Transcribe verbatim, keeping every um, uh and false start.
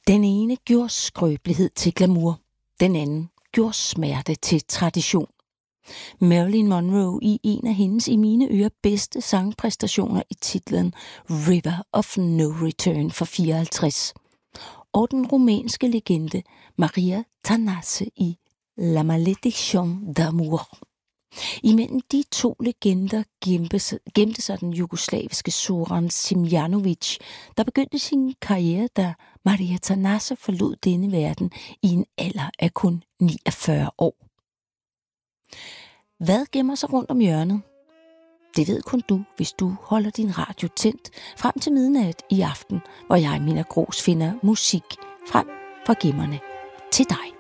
Den ene gjorde skrøbelighed til glamour, den anden gjorde smerte til tradition. Marilyn Monroe i en af hendes i mine ører bedste sangpræstationer i titlen River of No Return fra fireoghalvtreds. Og den rumænske legende Maria Tănase i La Malédiction d'Amour. Imellem de to legender gemte, gemte sig den jugoslaviske Zoran Simjanovic, der begyndte sin karriere, da Maria Tănase forlod denne verden i en alder af kun niogfyrre år. Hvad gemmer sig rundt om hjørnet? Det ved kun du, hvis du holder din radio tændt frem til midnat i aften, hvor jeg, Minna Grooss, finder musik frem fra gemmerne til dig.